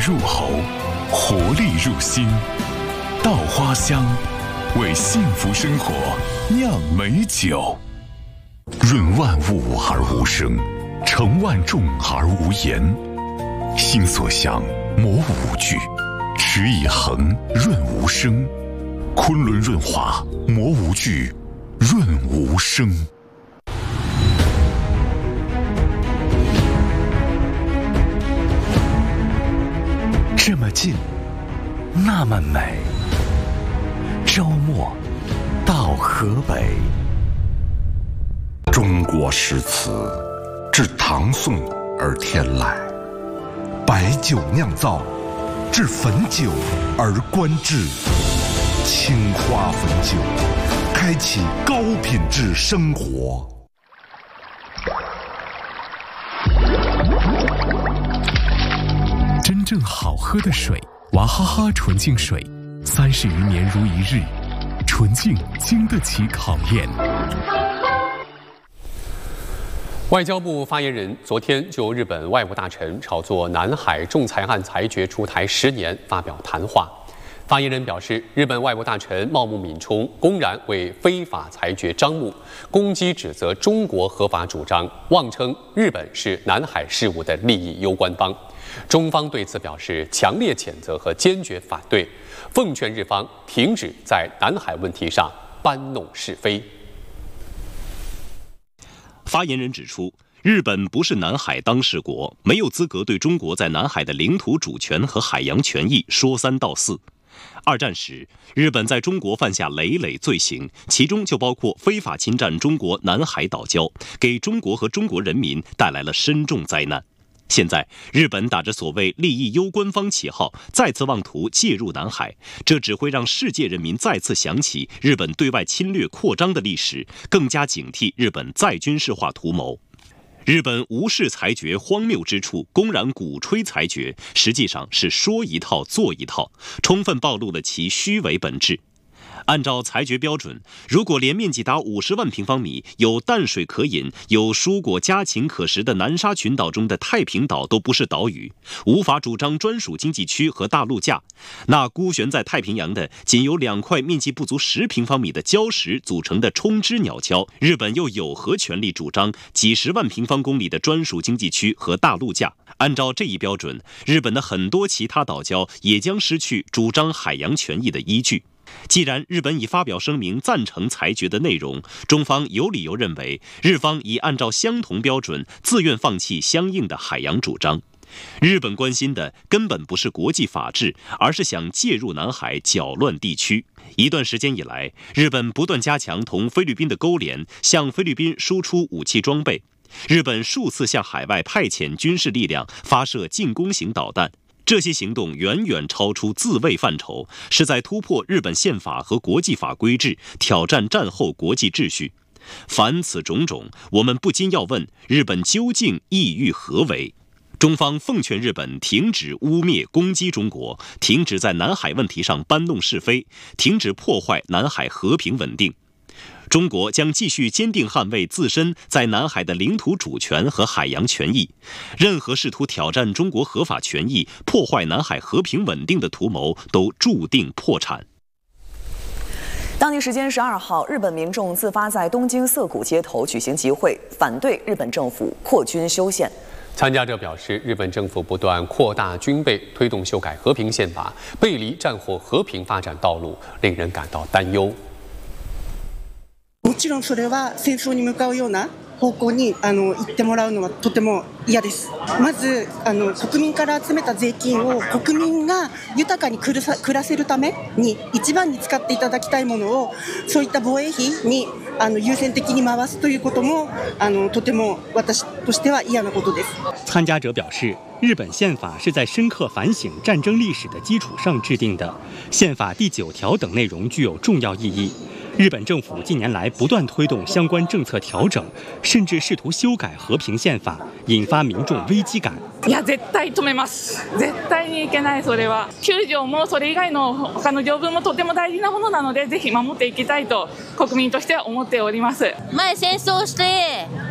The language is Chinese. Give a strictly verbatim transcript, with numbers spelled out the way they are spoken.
入喉，活力入心。稻花香，为幸福生活酿美酒。润万物而无声，成万众而无言。心所向，磨无惧。持以恒，润无声。昆仑润滑，磨无惧，润无声。这么近，那么美。周末到河北。 中国诗词自唐宋而天来，白酒酿造，至汾酒而观之。青花汾酒，开启高品质生活。 真正好喝的水，娃哈哈纯净水，三十余年如一日，纯净经得起考验。 外交部发言人昨天就日本外务大臣炒作南海仲裁案裁决出台十年发表谈话。发言人表示，日本外务大臣茂木敏充公然为非法裁决张目，攻击指责中国合法主张，妄称日本是南海事务的利益攸关方。中方对此表示强烈谴责和坚决反对，奉劝日方停止在南海问题上搬弄是非。 发言人指出，日本不是南海当事国，没有资格对中国在南海的领土主权和海洋权益说三道四。二战时，日本在中国犯下累累罪行，其中就包括非法侵占中国南海岛礁，给中国和中国人民带来了深重灾难。现在，日本打着所谓利益攸关方旗号，再次妄图介入南海，这只会让世界人民再次想起日本对外侵略扩张的历史，更加警惕日本再军事化图谋。日本无视裁决荒谬之处，公然鼓吹裁决，实际上是说一套做一套，充分暴露了其虚伪本质。按照裁决标准，如果连面积达五十万平方米、有淡水可饮、有蔬果家禽可食的南沙群岛中的太平岛都不是岛屿，无法主张专属经济区和大陆架，那孤悬在太平洋的仅由两块面积不足十平方米的礁石组成的冲之鸟礁，日本又有何权利主张几十万平方公里的专属经济区和大陆架？按照这一标准，日本的很多其他岛礁也将失去主张海洋权益的依据。既然日本已发表声明赞成裁决的内容，中方有理由认为日方已按照相同标准自愿放弃相应的海洋主张。日本关心的根本不是国际法治，而是想介入南海搅乱地区。一段时间以来，日本不断加强同菲律宾的勾连，向菲律宾输出武器装备。日本数次向海外派遣军事力量，发射进攻型导弹。这些行动远远超出自卫范畴，是在突破日本宪法和国际法规制，挑战战后国际秩序。凡此种种，我们不禁要问：日本究竟意欲何为？中方奉劝日本停止污蔑攻击中国，停止在南海问题上搬弄是非，停止破坏南海和平稳定。中国将继续坚定捍卫自身在南海的领土主权和海洋权益，任何试图挑战中国合法权益、破坏南海和平稳定的图谋都注定破产。 当地时间十二号，日本民众自发在东京涩谷街头举行集会，反对日本政府扩军修宪。 参加者表示，日本政府不断扩大军备，推动修改和平宪法，背离战后和平发展道路，令人感到担忧。 もちろんそれは戦争に向かうような方向にあの行ってもらうのはとても嫌です。まずあの国民から集めた税金を国民が豊かに暮らせるために一番に使っていただきたいものをそういった防衛費にあの優先的に回すということもあのとても私としては嫌なことです。 参加者表示，日本宪法是在深刻反省战争历史的基础上制定的，宪法第九条等内容具有重要意义。日本政府近年来不断推动相关政策調整，甚至試圖修改和平憲法，引發民眾危機感。 いや絶対止めます。絶対にいけないそれは。きゅう条もそれ以外の他の条文もとても大事なものなので、ぜひ守っていきたいと国民としては思っております。 前戦争して